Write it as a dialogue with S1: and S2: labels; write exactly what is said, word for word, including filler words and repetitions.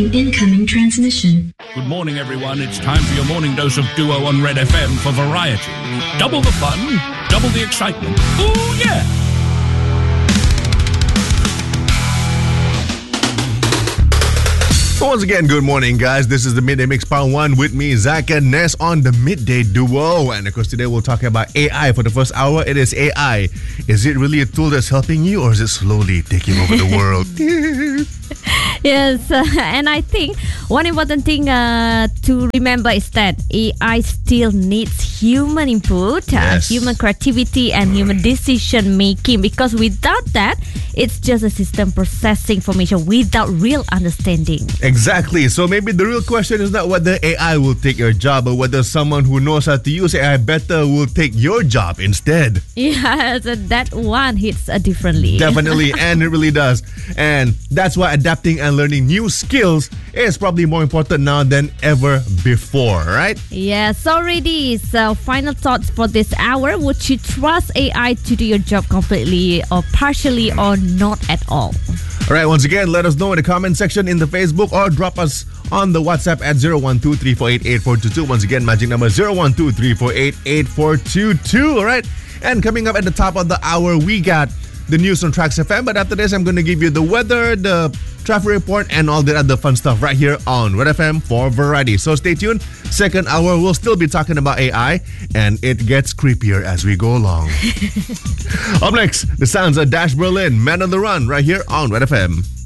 S1: Incoming transmission.
S2: Good morning, everyone. It's time for your morning dose of Duo on Red F M for variety. Double the fun, double the excitement. Ooh, yeah!
S3: Once again, good morning, guys. This is the Midday Mix Part one with me, Zach and Ness on the Midday Duo. And of course, today we'll talk about A I for the first hour. It is A I. Is it really a tool that's helping you, or is it slowly taking over the world?
S4: Yes, uh, and I think one important thing uh, to remember is that A I still needs human input,
S3: Yes.
S4: uh, human creativity, and human decision making. Because without that, it's just a system processing information without real understanding.
S3: Exactly. So maybe the real question is not whether A I will take your job, but whether someone who knows how to use A I better will take your job instead.
S4: Yeah, so that one hits uh, differently.
S3: Definitely, and it really does. And that's why adapting and learning new skills is probably more important now than ever before, right?
S4: Yeah, so ready. So final thoughts for this hour. Would you trust A I to do your job completely or partially or not at all?
S3: All right, once again, let us know in the comment section in the Facebook or drop us on the WhatsApp at zero one two three four eight eight four two two. Once again, magic number zero one two three four eight eight four two two. All right, and coming up at the top of the hour, we got the news on Trax F M. But after this, I'm going to give you the weather, the traffic report, and all the other fun stuff right here on Red F M for variety. So stay tuned. Second hour, we'll still be talking about A I, and it gets creepier as we go along. Up next, the sounds of Dash Berlin, Man on the Run, right here on Red F M.